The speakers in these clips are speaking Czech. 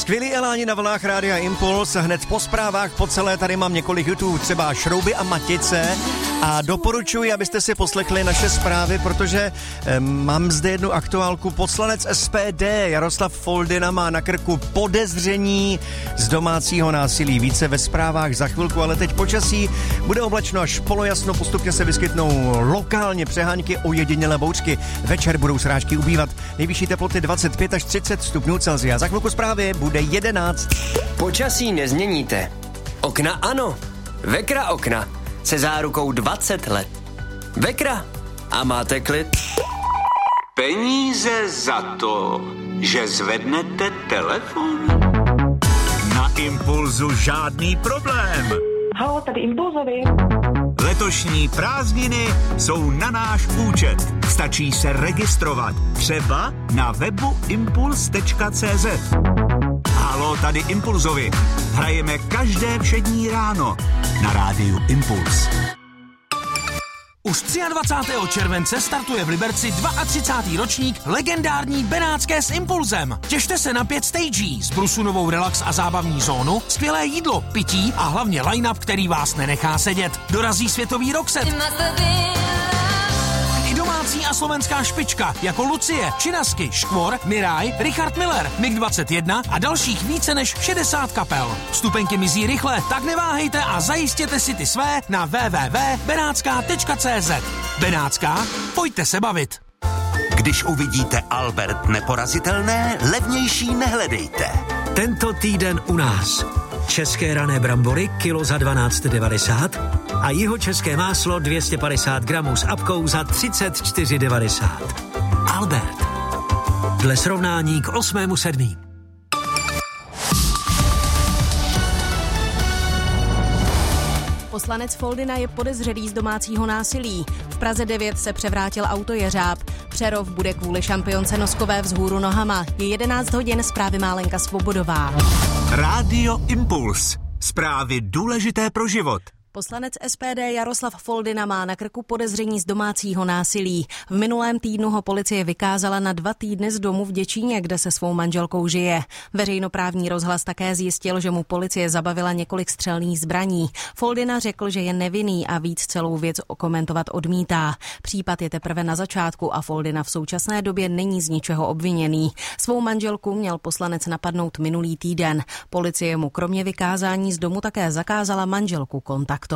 Skvělý eláni na vlnách Rádia Impuls. Hned po zprávách po celé tady mám několik hitů, třeba Šrouby a Matice. A doporučuji, abyste si poslechli naše zprávy, protože mám zde jednu aktuálku. Poslanec SPD Jaroslav Foldyna má na krku podezření z domácího násilí. Více ve zprávách za chvilku, ale teď počasí bude oblačno až polojasno, postupně se vyskytnou lokálně přehánky, ojedinělé bouřky. Večer budou srážky ubývat. Nejvyšší teploty 25 až 30 stupňů Celsia. Za chvilku zprávy bude 11. Počasí nezměníte. Okna ano. Vekra okna. Se zárukou 20 let. Vekra. A máte klid? Peníze za to, že zvednete telefon? Na Impulzu žádný problém. Halo, tady Impulzovi. Letošní prázdniny jsou na náš účet. Stačí se registrovat. Třeba na webu impuls.cz. Halo, tady Impulzovi. Hrajeme každé všední ráno na rádiu Impuls. Už 23. července startuje v Liberci 32. ročník legendární Benátské s Impulzem. Těšte se na 5 stagí s brusunovou relax a zábavní zónu, skvělé jídlo, pití a hlavně line-up, který vás nenechá sedět. Dorazí světový rockset. I domácí a slovenská špička jako Lucie, Činasky, Škvor, Miraj, Richard Miller, MiG-21 a dalších více než 60 kapel. Vstupenky mizí rychle, tak neváhejte a zajistěte si ty své na www.benátská.cz. Benátská, pojďte se bavit. Když uvidíte Albert neporazitelné, levnější nehledejte. Tento týden u nás. České rané brambory kilo za 12,90 a jihočeské máslo 250 gramů s apkou za 34,90. Albert. Dle srovnání k 8.7. Poslanec Foldyna je podezřelý z domácího násilí. V Praze 9 se převrátil autojeřáb. Přerov bude kvůli šampionce noskové vzhůru nohama. Je 11 hodin, zprávy má Lenka Svobodová. Rádio Impuls. Zprávy důležité pro život. Poslanec SPD Jaroslav Foldyna má na krku podezření z domácího násilí. V minulém týdnu ho policie vykázala na 2 týdny z domu v Děčíně, kde se svou manželkou žije. Veřejnoprávní rozhlas také zjistil, že mu policie zabavila několik střelných zbraní. Foldyna řekl, že je nevinný a víc celou věc okomentovat odmítá. Případ je teprve na začátku a Foldyna v současné době není z ničeho obviněný. Svou manželku měl poslanec napadnout minulý týden. Policie mu kromě vykázání z domu také zakázala manželku kontaktovat.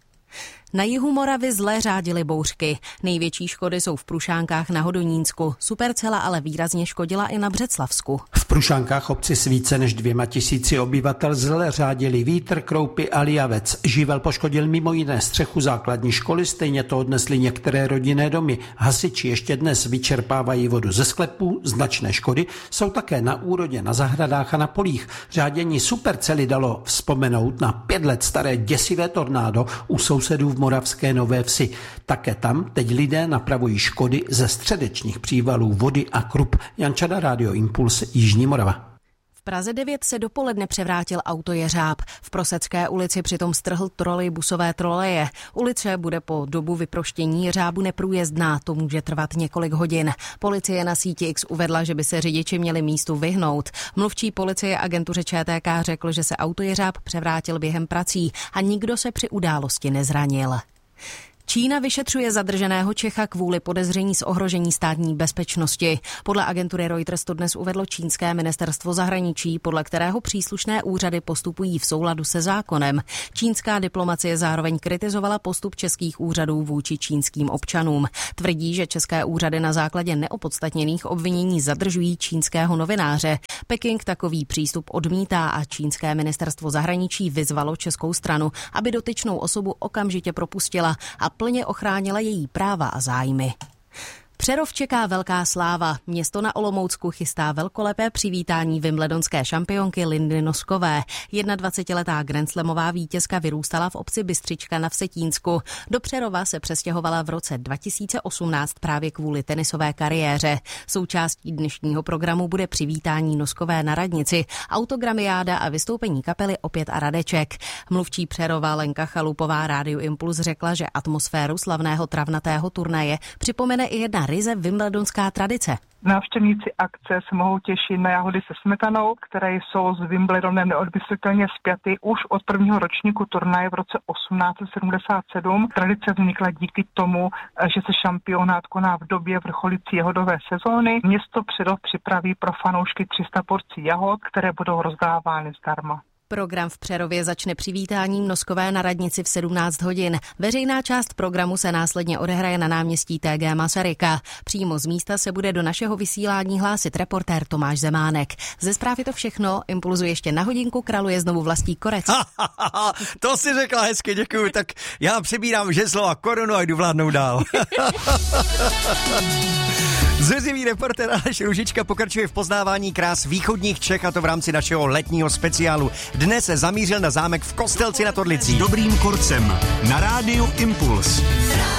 Na jihu Moravy zle řádily bouřky. Největší škody jsou v Prušánkách na Hodonínsku. Supercela ale výrazně škodila i na Břeclavsku. V Prušánkách, obci s více než 2 000 obyvatel, zle řádili vítr, kroupy a liavec. Živel poškodil mimo jiné střechu základní školy, stejně to odnesly některé rodinné domy. Hasiči ještě dnes vyčerpávají vodu ze sklepů, značné škody jsou také na úrodě, na zahradách a na polích. Řádění supercely dalo vzpomenout na 5 let staré děsivé tornádo u sousedů v Moravské Nové Vsi. Také tam teď lidé napravují škody ze středečních přívalů vody a krup. Jan Čada, Rádio Impuls, Jižní Morava. V Praze 9 se dopoledne převrátil autojeřáb. V Prosecké ulici přitom strhl trolejbusové troleje. Ulice bude po dobu vyproštění jeřábu neprůjezdná, to může trvat několik hodin. Policie na síti X uvedla, že by se řidiči měli místu vyhnout. Mluvčí policie agentuře ČTK řekl, že se autojeřáb převrátil během prací a nikdo se při události nezranil. Čína vyšetřuje zadrženého Čecha kvůli podezření z ohrožení státní bezpečnosti. Podle agentury Reuters to dnes uvedlo čínské ministerstvo zahraničí, podle kterého příslušné úřady postupují v souladu se zákonem. Čínská diplomacie zároveň kritizovala postup českých úřadů vůči čínským občanům. Tvrdí, že české úřady na základě neopodstatněných obvinění zadržují čínského novináře. Peking takový přístup odmítá a čínské ministerstvo zahraničí vyzvalo českou stranu, aby dotyčnou osobu okamžitě propustila a plně ochránila její práva a zájmy. Přerov čeká velká sláva. Město na Olomoucku chystá velkolepé přivítání wimbledonské šampionky Lindy Noskové. 21letá grandslamová vítězka vyrůstala v obci Bystřička na Vsetínsku. Do Přerova se přestěhovala v roce 2018 právě kvůli tenisové kariéře. Součástí dnešního programu bude přivítání Noskové na radnici, autogramiáda a vystoupení kapely Opět a Radeček. Mluvčí Přerova Lenka Chalupová Rádiu Impuls řekla, že atmosféru slavného travnatého turnaje připomene i jedna ryze wimbledonská tradice. Návštěvníci akce se mohou těšit na jahody se smetanou, které jsou s Wimbledonem neodmyslitelně spjaty už od prvního ročníku turnaje v roce 1877. Tradice vznikla díky tomu, že se šampionát koná v době vrcholící jahodové sezóny. Město Přerov připraví pro fanoušky 300 porcí jahod, které budou rozdávány zdarma. Program v Přerově začne přivítáním Noskové na radnici v 17 hodin. Veřejná část programu se následně odehraje na náměstí TG Masaryka. Přímo z místa se bude do našeho vysílání hlásit reportér Tomáš Zemánek. Ze zpráv je to všechno. Impulzu ještě na hodinku kraluje znovu Vlastí Korec. To si řekla hezky, děkuju. Tak já přebírám žezlo a korunu a jdu vládnout dál. Zvěřivý reportér Aleš Růžička pokračuje v poznávání krás východních Čech, a to v rámci našeho letního speciálu. Dnes se zamířil na zámek v Kostelci nad Orlicí. S Dobrým Korcem na rádiu Impuls.